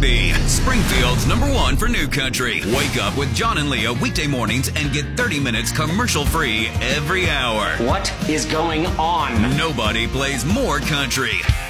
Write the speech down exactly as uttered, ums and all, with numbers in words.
B, Springfield's number one for new country. Wake up with John and Leah weekday mornings and get thirty minutes commercial-free every hour. What is going on? Nobody plays more country.